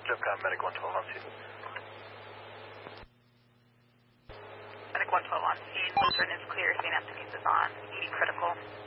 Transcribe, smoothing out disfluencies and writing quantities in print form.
SIPCOM, Medic 112 on scene. Medic 112 on scene. Lutheran is clear. St. Anthony's is on. 80 critical.